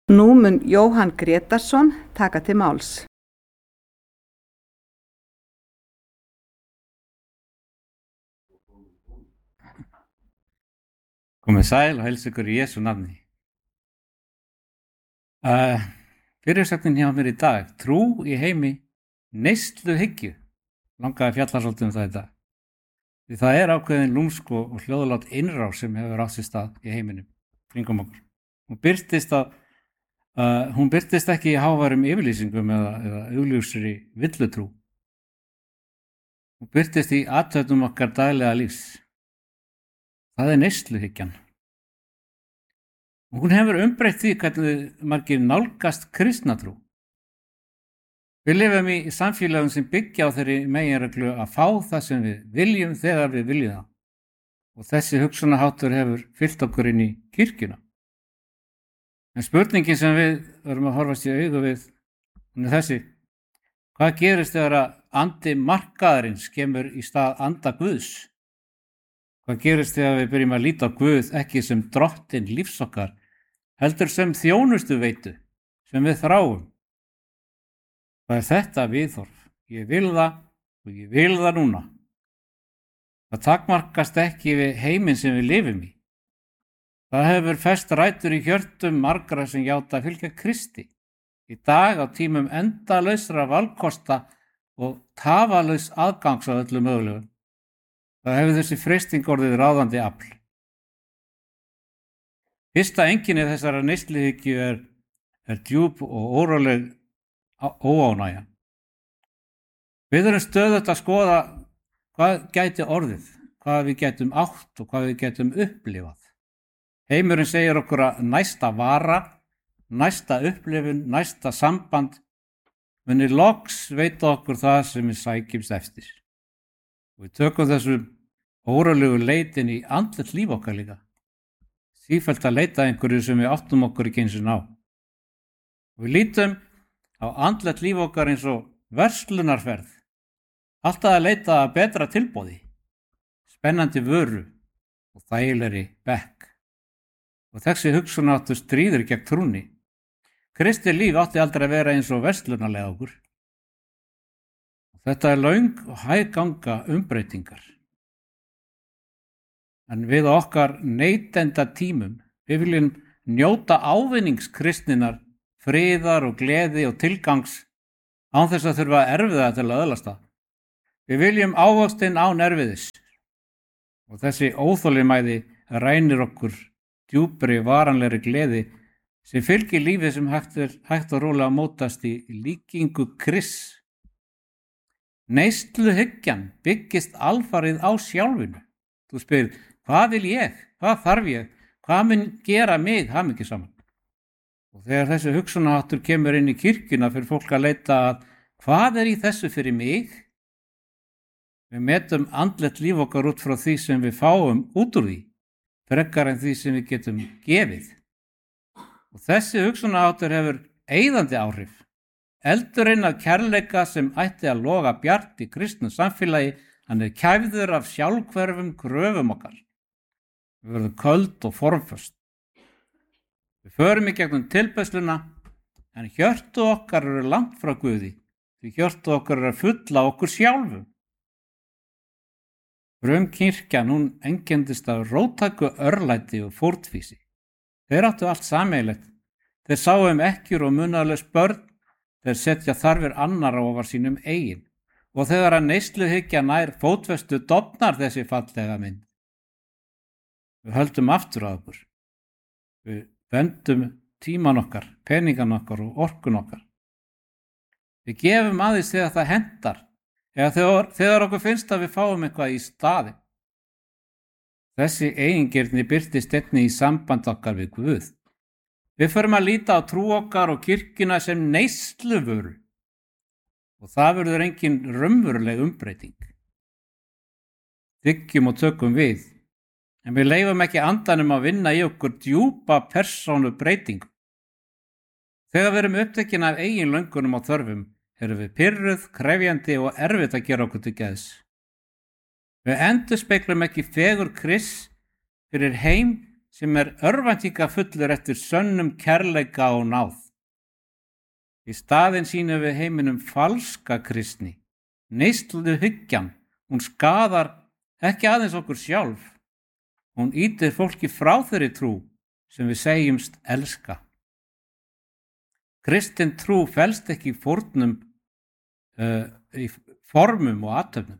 Nú mun Jóhann Grétarsson taka til máls. Komið sæl og heilsa ykkur í Jesú nafni. Fyrirsögnin hjá mér í dag, trú í heimi neysluhyggju. Langaði að fjalla svolítið það í dag. Því það er ákveðin lúmsk og hljóðlát innrás sem hefur átt sér stað í heiminum kringum okkur. Hún birtist ekki í háværum yfirlýsingum eða augljósri villutrú. Hún birtist í athöfnum okkar daglega lífs. Það er neysluhyggjan. Og hún hefur umbreytt því hvernig margir nálgast kristnatrú. Við lifum í samfélagum sem byggja á þeirri meginreglu að fá það sem við viljum þegar við viljum það. Og þessi hugsunarháttur hefur fylgt okkur inn í kirkjuna. En spurningin sem við verðum að horfast í augu við, hún er þessi: hvað gerist þegar að andi markaðarins kemur í stað anda Guðs? Hvað gerist þegar við byrjum að líta á Guð ekki sem drottinn lífs okkar, heldur sem þjónustu veitu sem við þráum? Það er þetta viðhorf. Ég vil það og ég vil það núna. Það takmarkast ekki við heiminn sem við lifum í. Það hefur fest rætur í hjörtum margra sem játa að fylgja Kristi. Í dag á tímum endalausra valkosta og tafalaus aðgangs á öllu mögulegum. Það hefur þessi freisting orðið ráðandi afl. Fyrsta einkenni þessara neysluhyggju er djúp og óróleg óánægja. Við erum stöðugt að skoða hvað gæti orðið, hvað við gætum átt og hvað við gætum upplifað. Heimurinn segir okkur að næsta vara, næsta upplifun, næsta samband muni loks veita okkur það sem við sækjumst eftir. Og við tökum þessu órólegu leitin í andlegt líf okkar líka. Sífellt að leita einhverju sem við áttum okkur ekki eins og ná. Og við lítum á andlegt líf okkar eins og verslunarferð. Alltaf að leita að betra tilboði, spennandi vöru og þægilegri bekk. Og þessi hugsunarháttur stríður gegn trúnni. Kristið líf átti aldrei að vera eins og verslunarlega okkur. Og þetta er löng og hægganga umbreytingar. En við okkar neytenda tímum, við viljum njóta ávinnings kristninnar, friðar og gleði og tilgangs án þess að þurfa erfiða til að öðlast það. Við viljum ávöxtinn án erfiðis. Og þessi óþolinmæði rænir okkur djúpri varanlegri gleði sem fylgir lífið sem hægt og rólega mótast í líkingu Krists. Neysluhyggjan byggist alfarið á sjálfinu. Þú spyrir, hvað vil ég? Hvað þarf ég? Hvað mun gera mig hamingjusaman? Og þegar þessi hugsunarháttur kemur inn í kirkjuna fyrir fólk að leita að hvað er í þessu fyrir mig? Við metum andlegt líf okkar út frá því sem við fáum út úr því, frekar en því sem við getum gefið. Og þessi hugsunarháttur hefur eyðandi áhrif. Eldurinn af kærleika sem ætti að loga bjart í kristnu samfélagi, hann er kæfður af sjálfhverfum kröfum okkar. Við verðum köld og formföst. Við förum í gegnum tilbeiðsluna, en hjörtu okkar eru langt frá Guði, því hjörtu okkar eru fulla okkur sjálfum. Frumkirkjan, hún einkennist af róttæku örlæti og fórnfýsi. Þeir áttu allt sameiginlegt. Þeir sáu ekkjur og munaðarlaus börn, þeir setja þarfir annarra ofar sínum eigin. Og þegar að neysluhyggja nær fótfestu dofnar þessi fallega mynd. Við höldum aftur að okkur. Við vendum tíman okkar, peningan okkar og orkun okkar. Við gefum aðeins þegar það hentar, eða þegar okkur finnst að við fáum eitthvað í staði. Þessi eigingirni birtist einnig í samband okkar við Guð. Við förum að líta á trú okkar og kirkjuna sem neysluvöru. Og það verður engin raunveruleg umbreyting. Þiggjum og tökum við, en við leyfum ekki andanum að vinna í okkur djúpa persónu breytingu. Þegar við erum upptekin af eigin löngunum og þörfum, erum við pirruð, krefjandi og erfitt að gera okkur til geðs. Við endurspeglum ekki fegur Krists fyrir heim sem örvæntingafullur eftir sönnum kærleika og náð. Í staðinn sýnum við heiminum falska kristni. Neysluhyggjan, hún skaðar ekki aðeins okkur sjálf. Hún ýtir fólki frá þeirri trú sem við segjumst elska. Kristin trú felst ekki í fórnum, í formum og athöfnum.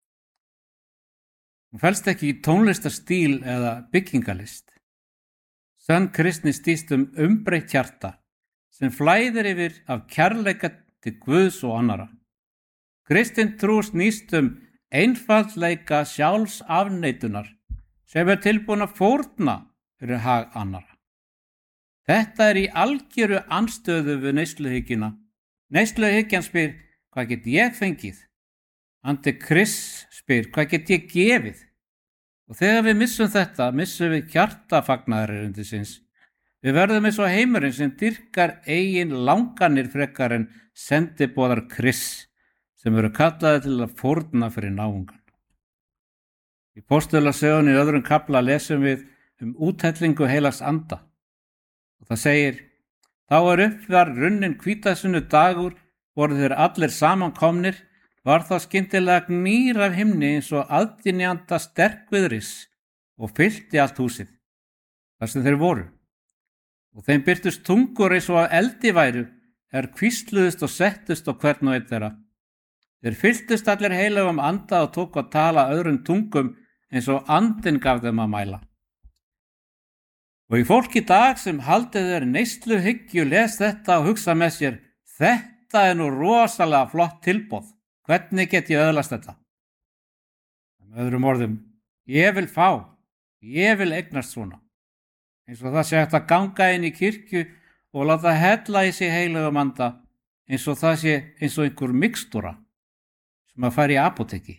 Hún felst ekki í tónlistarstíl eða byggingalist. Sönn kristni snýst umbreytt hjarta sem flæðir yfir af kærleika til Guðs og annara. Kristin trú snýst einfaldleika sjálfsafneitunar sem tilbúin að fórna fyrir hag annara. Þetta í algjöru andstöðu við neysluhyggjuna. Neysluhyggjan spyr, hvað get ég fengið? Antikrist spyr, hvað get ég gefið? Og þegar við missum þetta, missum við hjartafagnaðarerindisins. Við verðum eins og heimurinn sem dyrkar eigin langanir frekar en sendiboðar Krists sem eru kallaði til að fórna fyrir náungan. Í Póstulasögunni í öðrum kafla lesum við úthellingu heilags anda. Og það segir, þá uppvar runnin hvítasunnu dagur, voru þeir allir samankomnir, var þá skyndilega gnýr af himni eins og aðdynjanda sterkviðris og fyllti allt húsið, þar sem þeir voru. Og þeim birtust tungur eins og eldi væru, hvísluðust og settust á hvern og einn þeirra. Þeir fylltust allir heilagum anda og tóku að tala öðrum tungum eins og andinn gaf þeim að mæla. Og í fólk í dag sem haldið þeir neysluhyggju les þetta og hugsa með sér, þetta nú rosalega flott tilboð, hvernig get ég öðlast þetta? Með öðrum orðum, ég vil fá, ég vil eignast svona. Eins og það sé hægt að ganga inn í kirkju og láta hella í sig heilagum anda, eins og það sé eins og einhver mixtúra sem að fara í apóteki.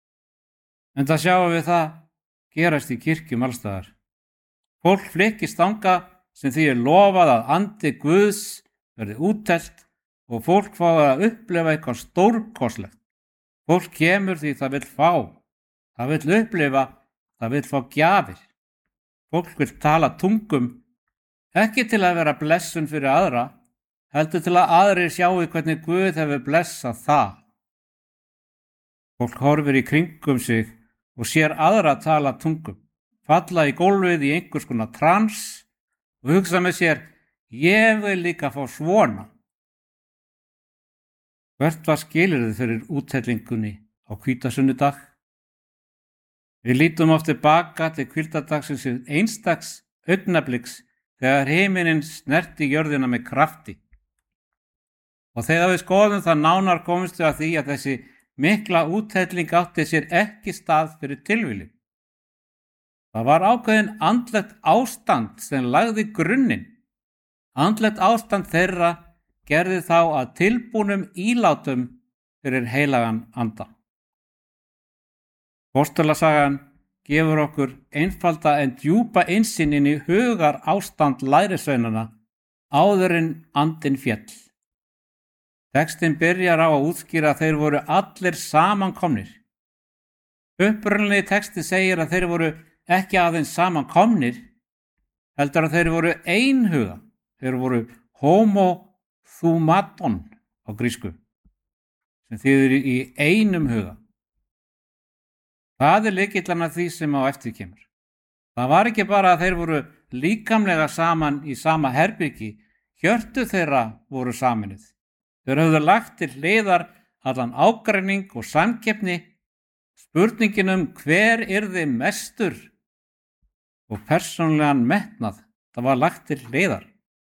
En það sjáum við það gerast í kirkjum allstaðar. Fólk flykkist þangað sem því lofað að andi Guðs verði úttelt og fólk fái að upplifa eitthvað stórkostlegt. Fólk kemur því það vill fá, það vill upplifa, það vill fá gjafir. Fólk vill tala tungum, ekki til að vera blessun fyrir aðra, heldur til að aðrir sjáu hvernig Guð hefur blessað það. Fólk horfir í kringum sig og sér aðra tala tungum, falla í gólfið í einhvers konar trans og hugsa með sér, ég vil líka fá svona. Hvert var skilyrðið fyrir úthellingunni á hvítasunnudag? Við lítum oft tilbaka til hvíldardagsins einstaks augnabliks þegar himinninn snerti jörðina með krafti. Og þegar við skoðum það nánar komumst við að því að þessi mikla úthelling átti sér ekki stað fyrir tilviljun. Það var ákveðin andlegt ástand sem lagði grunninn. Andlegt ástand þeirra gerði þá að tilbúnum ílátum fyrir heilagan anda. Póstulasagan gefur okkur einfalda en djúpa innsýn inn í hugar ástand lærisveinana áður en andinn féll. Textinn byrjar á að útskýra að þeir voru allir samankomnir. Upprunalegi texti segir að þeir voru ekki aðeins samankomnir, heldur að þeir voru einhuga. Þeir voru homothumaton á grísku, sem þýðir í einum huga. Það lykillan að því sem á eftir kemur. Það var ekki bara að þeir voru líkamlega saman í sama herbyrgi, hjörtu þeirra voru saminuð. Þeir höfðu lagt til hliðar allan ágreining og samkeppni, spurningin hver yrði mestur og persónlegan metnað, það var lagt til hliðar.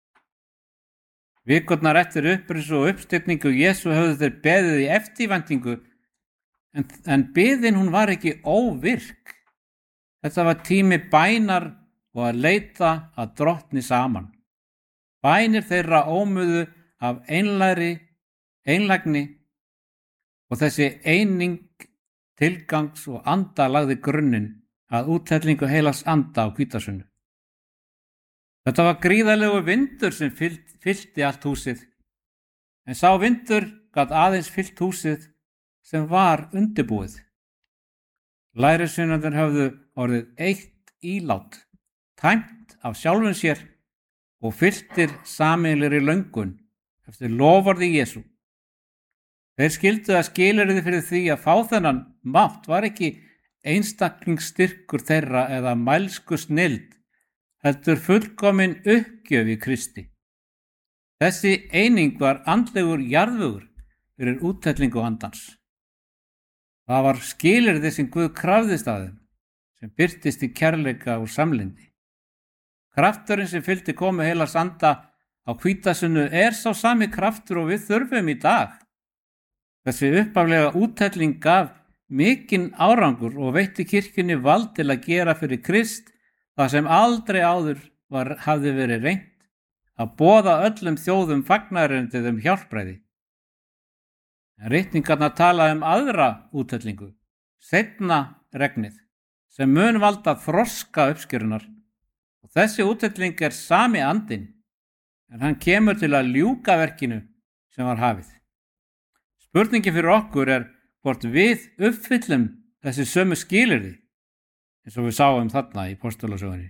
Vikurnar eftir upprisu og uppstillingu Jesú höfðu þeir beðið í eftirvæntingu, en biðin hún var ekki óvirk. Þetta var tími bænar og að leita að drottni saman. Bænir þeirra ómuðu af einlægni og þessi eining tilgangs og anda lagði grunninn að úthellingu heilags anda á hvítasunnu. Þetta var gríðarlegu vindur sem fyllti allt húsið, en sá vindur gat aðeins fyllt húsið sem var undirbúið. Lærisveinarnir höfðu orðið eitt ílát tæmt af sjálfum sér og fylltir sameiginlegri löngun eftir loforði Jesú. Þeir skildu að skilyrði fyrir því að fá þennan mátt var ekki einstaklingsstyrkur þeirra eða mælsku snilld, heldur fullkomin uppgjöf í Kristi. Þessi eining var andlegur jarðvegur fyrir úttellingu andans. Það var skilyrði sem Guð krafðist af þeim, sem birtist í kærleika og samlyndi. Krafturinn sem fylgdi komu heilags anda á hvítasunnu sá sami kraftur og við þurfum í dag. Þessi upphaflega úttelling gaf mikinn árangur og veitti kirkjunni vald til að gera fyrir Krist það sem aldrei áður hafði verið reynt, að boða öllum þjóðum fagnaðarerindið hjálpræði. En ritningarnar tala aðra úttellingu, seinna regnið, sem mun valda þroska uppskerunar. Og þessi úttelling sami andinn, en hann kemur til að ljúka verkinu sem var hafið. Spurningi fyrir okkur hvort við uppfyllum þessi sömu skilyrði, eins og við sáum þarna í Postulasögunni.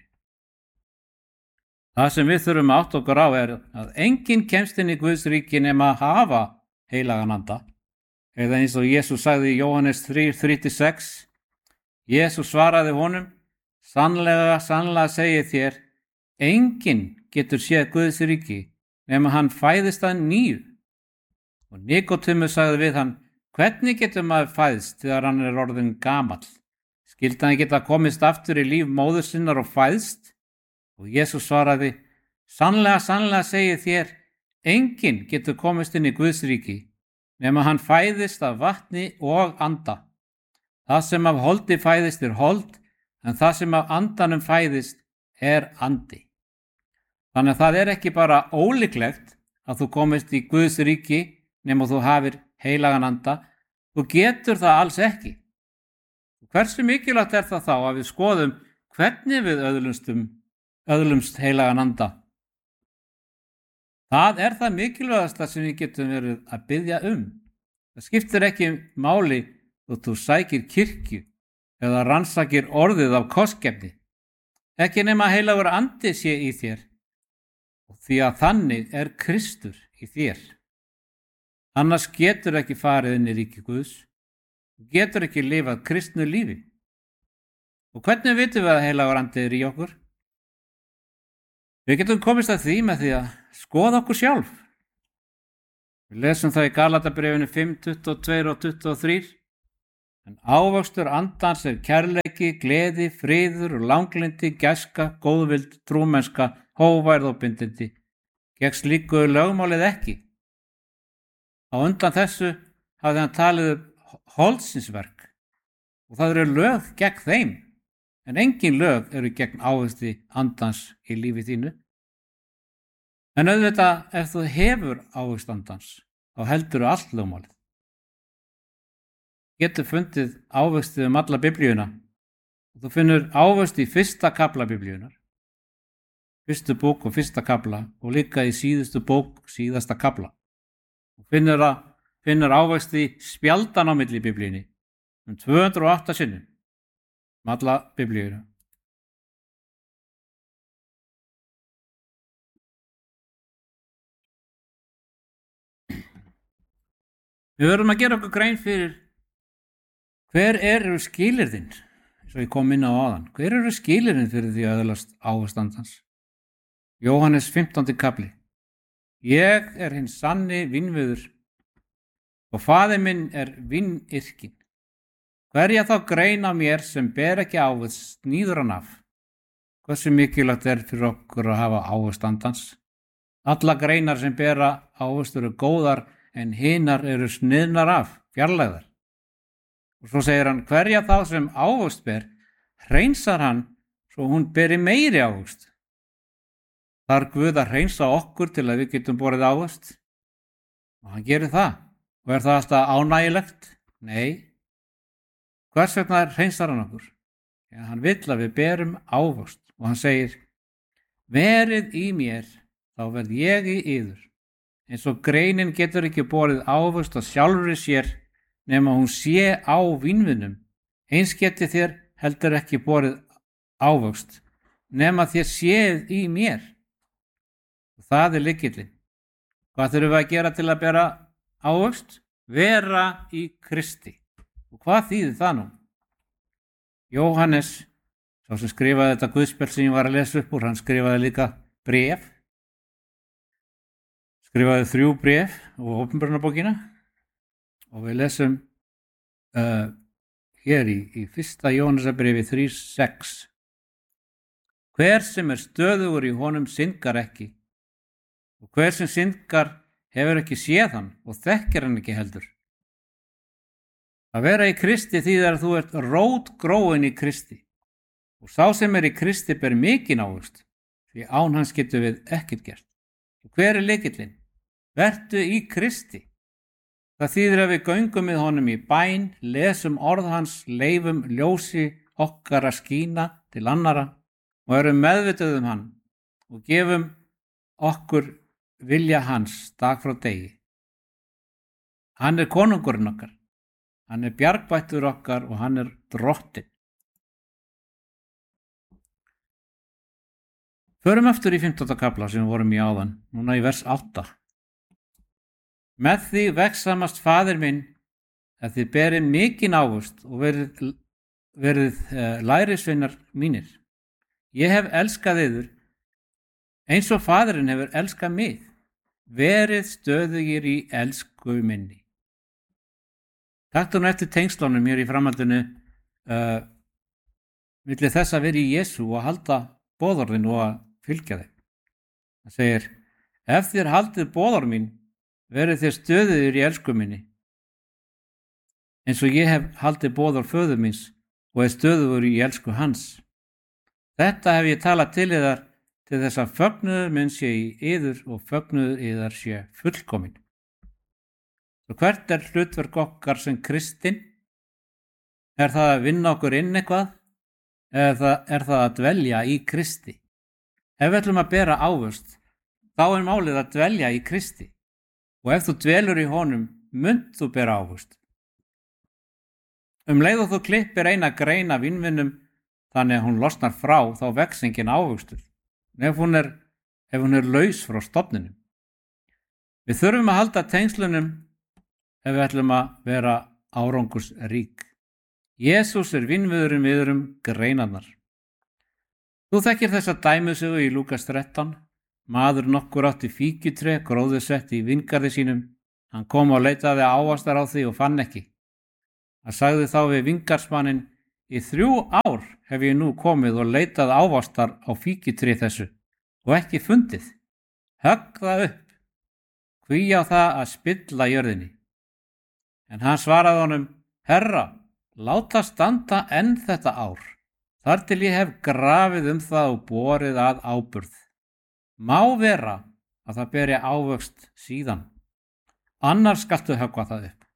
Það sem við þurfum að átta okkur á að enginn kemst inn í Guðs ríki nema að hafa heilagan anda. Eða eins og Jesús sagði í Jóhannes 3:3-6. Jesús svaraði honum: Sannlega, sannlega segi ég þér, enginn getur séð Guðs ríki nema hann fæðist að nýju. Og Nikódemus sagði við hann: Hvernig getur maður fæðst þegar hann orðinn gamall? Skyldi hann geta komist aftur í líf móður sinnar og fæðst? Og Jesús svaraði: Sannlega, sannlega segi ég þér, enginn getur komist inn í Guðs ríki nema hann fæðist af vatni og anda. Það sem af holdi fæðist hold, en það sem af andanum fæðist andi. Þannig að það ekki bara ólíklegt að þú komist í Guðs ríki nema þú hafir heilagan anda, þú getur það alls ekki. Hversu mikilvægt það þá að við skoðum hvernig við öðlumst heilagan anda? Það það mikilvægasta sem við getum verið að biðja um. Það skiptir ekki máli þótt þú sækir kirkju eða rannsakir orðið af kostgefni. Ekki nema heilagur andi sé í þér, og því að þannig Kristur í þér. Annars getur ekki farið inn í ríki Guðs, og getur ekki lifað kristnu lífi. Og hvernig vitum við að heilagur andi í okkur? Við getum komist að því með því að skoða okkur sjálf. Við lesum það í Galatabréfinu 5:22 og 23. En ávöxtur andans kærleiki, gleði, friður, langlyndi, gæska, góðvild, trúmennska, hógværð og bindindi. Gegn slíku lögmálið ekki. Á undan þessu hafði hann talið upp holdsinsverk, og það lög gegn þeim, en engin lög gegn ávexti andans í lífi þínu. En auðvitað, ef þú hefur ávexti andans, þá heldur allt lögmálið. Getur fundið ávexti alla biblíuna, og þú finnur ávexti í 1. kafla biblíunar, 1. bók og 1. kafla, og líka í síðustu bók, síðasta kafla. Og finnur ávexti spjaldan á milli biblíunni, 208 sinnum, alla biblíuna. Við verðum að gera okkur grein fyrir hver eru skilyrðin, eins og ég kom inn á áðan. Hver eru skilyrðin fyrir því að öðlast ávexti andans? Jóhannes 15. kafli. Ég hinn sanni vínviður, og faðir minn vinnyrkinn. Hverja þá grein á mér sem ber ekki ávexti sníður hann af. Hversu mikilvægt fyrir okkur að hafa ávexti andans? Alla greinar sem bera ávexti eru góðar, en hinar eru sniðnar af, fjarlægðar. Og svo segir hann: hverja þá sem ávexti ber, hreinsar hann svo hún beri meiri ávexti. Þarf Guð að hreinsa okkur til að við getum borið ávexti? Og hann gerir það. Og það alltaf ánægilegt? Nei. Hvers vegna hreinsar hann okkur? Ja, hann vill að við berum ávexti. Og hann segir: verið í mér, þá verð ég í yður. Eins og greinin getur ekki borið ávexti á sjálfri sér nema hún sé á vínviðnum. Eins geti þér heldur ekki borið ávexti nema þér séð í mér. Og það er lykillinn. Hvað þurfum við að gera til að bera ávöxt? Vera í Kristi. Og hvað þýðir það nú? Jóhannes, sá sem skrifaði þetta guðspjall sem ég var að lesa upp úr, hann skrifaði líka bréf. Skrifaði 3 bréf og Opinberunarbókina. Og við lesum hér í 1. Jóhannesarbréfi 3:6. Hver sem er stöðugur í honum syndgar ekki, og hver sem syndgar hefur ekki séð hann og þekkir hann ekki heldur. Að vera í Kristi þýðir að þú ert rótgróin í Kristi, og sá sem er í Kristi ber mikinn ávöxt, því án hans getur við ekkert gert. Og hver er lykillinn? Vertu í Kristi. Það þýðir að við göngum með honum í bæn, lesum orð hans, leifum ljósi okkar að skína til annara og erum meðvituð hann og gefum okkur vilja hans dag frá degi. Hann er konungurinn okkar, hann er bjargbættur okkar og hann er drottinn. Förum aftur í 15. kafla sem við vorum í áðan, núna í vers 8. Með því vegsamast faðir minn að þið berið mikinn ávöxt og verið lærisveinar mínir. Ég hef elskað yður eins og faðirinn hefur elskað mig. Verið stöðugir í elsku minni. Taktu nú eftir tengslunum hér í framhaldinu milli þess að vera í Jesú og halda boðorðin og að fylgja þeim. Það segir, ef þér haldið boðorð mín, verið þér stöðugir í elsku minni. Eins og ég hef haldið boðorð föður míns og er stöðugur í elsku hans. Þetta hef ég talað til yðar til þess að fögnuður minn sé í yður og fögnuður yðar sé fullkomin. Svo hvert er hlutverk okkar sem kristinn? Er það að vinna okkur inn eitthvað? Eða er það að dvelja í Kristi? Ef við ætlum að bera ávöxt, þá er málið að dvelja í Kristi. Og ef þú dvelur í honum, munt þú bera ávöxt. Leið og þú klippir eina grein af vínvinnum, þannig að hún losnar frá, þá vex engin ávöxtur. Ef hún er laus frá stofninum. Við þurfum að halda tengslunum ef við ætlum að vera árangursrík. Jesús er vínviðurinn við greinarnar. Þú þekkir þessa dæmisögu í Lúkas 13. Maður nokkur átti fíkjutré gróðursett í vingarði sínum. Hann kom og leitaði ávastar á því og fann ekki. Hann sagði þá við vingarsmanninn, í 3 ár hef ég nú komið og leitað ávastar á fíkjutré þessu og ekki fundið. Högg það upp. Hví á það að spilla jörðinni? En hann svaraði honum, Herra, láta standa enn þetta ár, þar til ég hef grafið það og borið að áburð. Má vera að það beri ávöxt síðan, annars skaltu höggva það upp.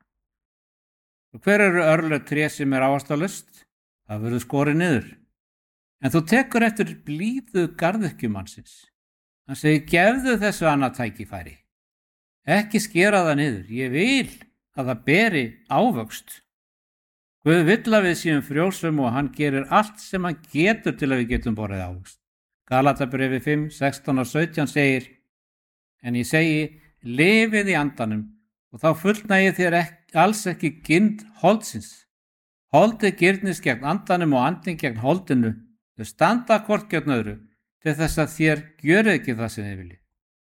Og hver eru örlög tré sem er ávastalust? Það verður skorið niður. En þú tekur eftir blíðu garðyrkjumannsins. Hann segir, gefðu þessu annað tækifæri. Ekki skera það niður, ég vil að það beri ávöxt. Guð vill að við séum frjósum og hann gerir allt sem hann getur til að við getum borið ávöxt. Galatabréfi 5, 16 og 17 segir, en ég segi, lifið í andanum og þá fullnægir þér alls ekki girnd holdsins. Holdið girnist gegn andanum og andin gegn holdinu. Þau standa hvort gegn öðru til þess að þér gjörið ekki það sem þið viljið.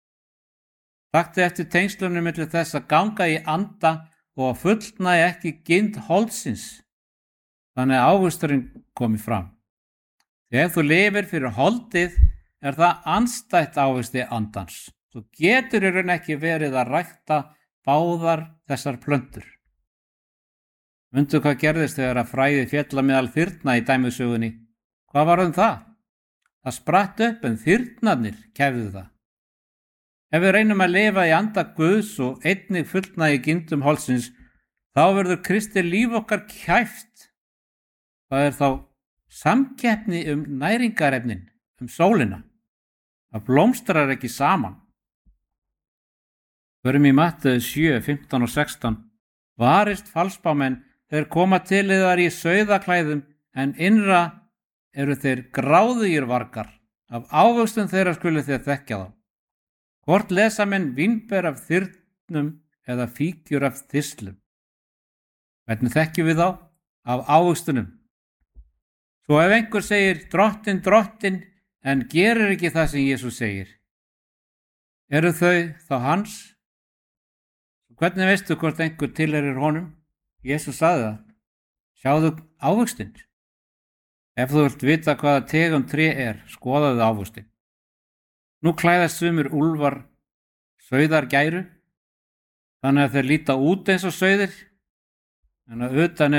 Taktu eftir tengslunum milli þess að ganga í anda og að fullnægja ekki girnd holdsins. Þannig að ávöxturinn komi fram. Ef þú lifir fyrir holdið er það andstætt ávexti andans. Þú getur í raun ekki verið að rækta báðar þessar plöntur. Mundu hvað gerðist þegar að fræði félla meðal þyrna í dæmisögunni? Hvað var það? Það spratt upp en þyrnarnir kæfðu það. Ef við reynum að lifa í anda Guðs og einnig fullnægja gindum holdsins, þá verður Kristi líf okkar kæft. Það er þá samkeppni næringarefnin, sólina. Það blómstrar ekki saman. Förum í Matteus 7, 15 og 16. Varist falsbámenn, þeir koma til yðar í sauðaklæðum, en innra eru þeir gráðugir vargar. Af ávöxtum þeirra skulu þér þekkja þá. Hvort lesa menn vínber af þyrnum eða fíkjur af þislum? Hvernig þekkjum við þá? Af ávöxtunum. Svo ef einhver segir drottin, drottin, en gerir ekki það sem Jesús segir, eru þau þá hans? Hvernig veistu hvort einhver tilheyrir honum? Jesús sagði það. Sjáðu ávöxtin. Ef þú vilt vita hvaða tegund tré skoðaðu ávöxtin. Nú klæðast sumir úlfar sauðargæru, þannig að þeir líta út eins og sauðir, en að utan